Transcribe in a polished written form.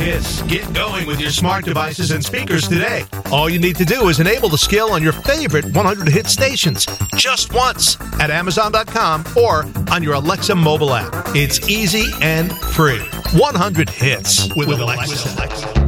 Hits. Get going with your smart devices and speakers today. All you need to do is enable the skill on your favorite 100 hit stations just once at Amazon.com or on your Alexa mobile app. It's easy and free. 100 hits with Alexa.